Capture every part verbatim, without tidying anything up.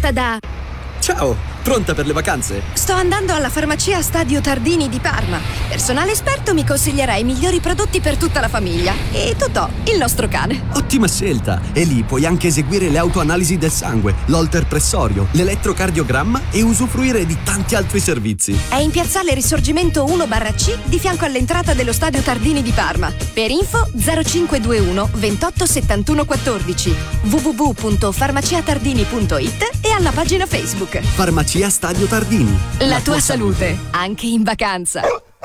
chiamata da... Ciao, pronta per le vacanze? Sto andando alla farmacia Stadio Tardini di Parma. Personale esperto mi consiglierà i migliori prodotti per tutta la famiglia. E Totò, il nostro cane. Ottima scelta! E lì puoi anche eseguire le autoanalisi del sangue, l'holter pressorio, l'elettrocardiogramma e usufruire di tanti altri servizi. È in piazzale Risorgimento uno barra C, di fianco all'entrata dello Stadio Tardini di Parma. Per info zero cinque due uno ventotto settantuno quattordici, w w w punto farmaciatardini punto it e alla pagina Facebook. Farmacia Stadio Tardini. La, La tua, tua salute, salute, anche in vacanza.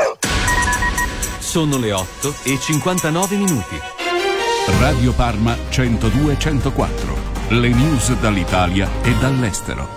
Sono le otto e cinquantanove minuti. Radio Parma centodue centoquattro. Le news dall'Italia e dall'estero.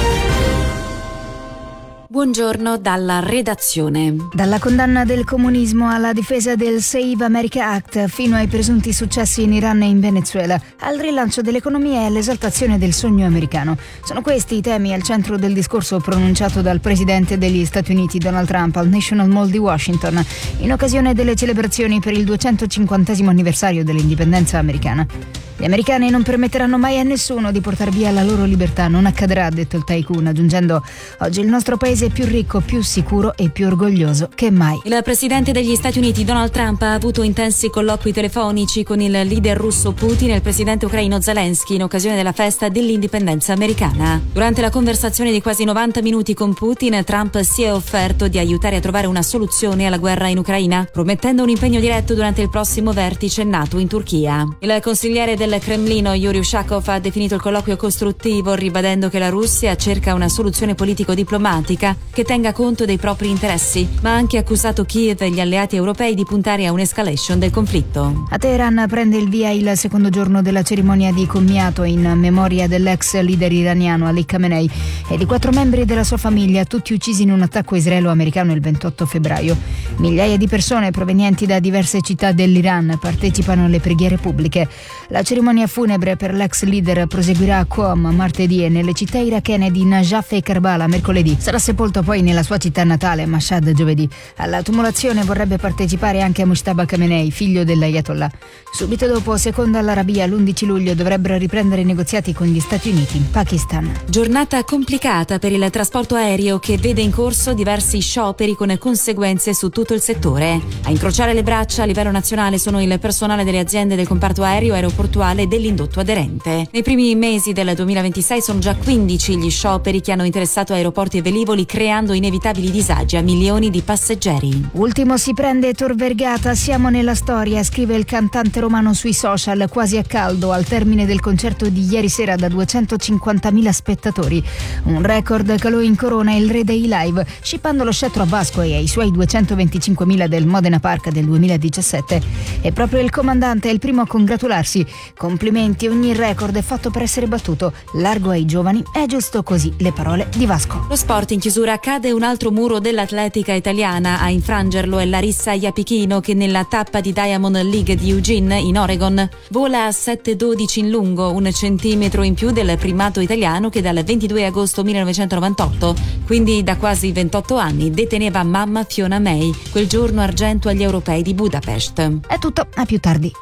Buongiorno dalla redazione. Dalla condanna del comunismo alla difesa del Save America Act fino ai presunti successi in Iran e in Venezuela, al rilancio dell'economia e all'esaltazione del sogno americano. Sono questi i temi al centro del discorso pronunciato dal presidente degli Stati Uniti Donald Trump al National Mall di Washington in occasione delle celebrazioni per il duecentocinquantesimo anniversario dell'indipendenza americana. Gli americani non permetteranno mai a nessuno di portar via la loro libertà, non accadrà, ha detto il tycoon, aggiungendo: oggi il nostro paese è più ricco, più sicuro e più orgoglioso che mai. Il presidente degli Stati Uniti Donald Trump ha avuto intensi colloqui telefonici con il leader russo Putin e il presidente ucraino Zelensky in occasione della festa dell'indipendenza americana. Durante la conversazione di quasi novanta minuti con Putin, Trump si è offerto di aiutare a trovare una soluzione alla guerra in Ucraina, promettendo un impegno diretto durante il prossimo vertice NATO in Turchia. Il consigliere del Cremlino Yuri Ushakov ha definito il colloquio costruttivo, ribadendo che la Russia cerca una soluzione politico-diplomatica che tenga conto dei propri interessi, ma ha anche accusato Kiev e gli alleati europei di puntare a un'escalation del conflitto. A Teheran prende il via il secondo giorno della cerimonia di commiato in memoria dell'ex leader iraniano Ali Khamenei e di quattro membri della sua famiglia, tutti uccisi in un attacco israelo-americano il ventotto febbraio. Migliaia di persone provenienti da diverse città dell'Iran partecipano alle preghiere pubbliche. La cerimonia funebre per l'ex leader proseguirà a Qom martedì e nelle città irachene di Najaf e Karbala mercoledì. Sarà sepolto poi nella sua città natale, Mashhad, giovedì. Alla tumulazione vorrebbe partecipare anche Mujtaba Khamenei, figlio dell'Ayatollah. Subito dopo, secondo all'Arabia, l'undici luglio dovrebbero riprendere i negoziati con gli Stati Uniti in Pakistan. Giornata complicata per il trasporto aereo che vede in corso diversi scioperi con conseguenze su tutto il settore. A incrociare le braccia a livello nazionale sono il personale delle aziende del comparto aereo, aeroportuale e dell'indotto aderente. Nei primi mesi del duemilaventisei sono già quindici gli scioperi che hanno interessato aeroporti e velivoli, creando inevitabili disagi a milioni di passeggeri. Ultimo si prende Tor Vergata, siamo nella storia, scrive il cantante romano sui social, quasi a caldo al termine del concerto di ieri sera da duecentocinquantamila spettatori. Un record calò in corona il re dei live, scippando lo scettro a Vasco e ai suoi duecentoventicinquemila del Modena Park del duemiladiciassette. E proprio il comandante è il primo a congratularsi. Complimenti, ogni record è fatto per essere battuto. Largo ai giovani, è giusto così, le parole di Vasco. Lo sport in chiusura, cade un altro muro dell'atletica italiana. A infrangerlo è Larissa Iapichino, che nella tappa di Diamond League di Eugene in Oregon vola a sette dodici in lungo, un centimetro in più del primato italiano che dal ventidue agosto millenovecentonovantotto, quindi da quasi ventotto anni, deteneva mamma Fiona May, quel giorno argento agli europei di Budapest. È tutto, a più tardi.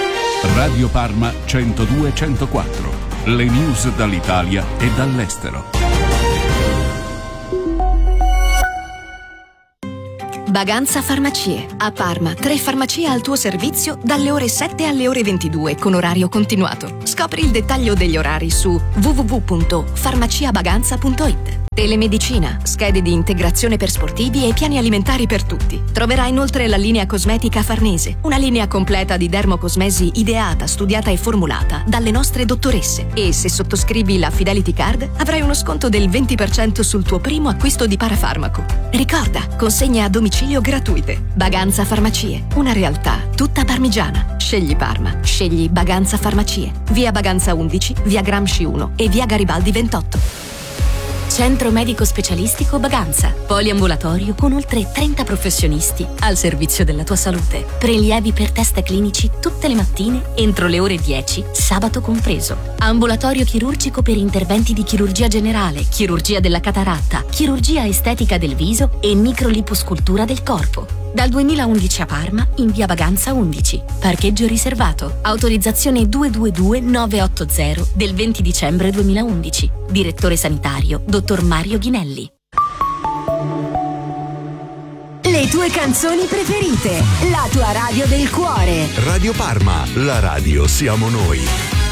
Radio Parma centodue centoquattro. Le news dall'Italia e dall'estero. Baganza Farmacie. A Parma, tre farmacie al tuo servizio dalle ore sette alle ore ventidue con orario continuato. Scopri il dettaglio degli orari su w w w punto farmaciabaganza punto it. Telemedicina, schede di integrazione per sportivi e piani alimentari per tutti. Troverai inoltre la linea cosmetica Farnese, una linea completa di dermocosmesi ideata, studiata e formulata dalle nostre dottoresse. E se sottoscrivi la Fidelity Card avrai uno sconto del venti per cento sul tuo primo acquisto di parafarmaco. Ricorda, consegne a domicilio gratuite. Baganza Farmacie, una realtà tutta parmigiana. Scegli Parma, scegli Baganza Farmacie. Via Baganza undici, via Gramsci uno e via Garibaldi ventotto. Centro medico specialistico Baganza. Poliambulatorio con oltre trenta professionisti al servizio della tua salute. Prelievi per test clinici tutte le mattine entro le ore dieci, sabato compreso. Ambulatorio chirurgico per interventi di chirurgia generale, chirurgia della cataratta, chirurgia estetica del viso e microliposcultura del corpo. Dal duemilaundici a Parma, in via Baganza undici. Parcheggio riservato. Autorizzazione due due due nove otto zero del venti dicembre duemilaundici. Direttore sanitario, dottor Mario Ghinelli. Le tue canzoni preferite. La tua radio del cuore. Radio Parma, la radio siamo noi.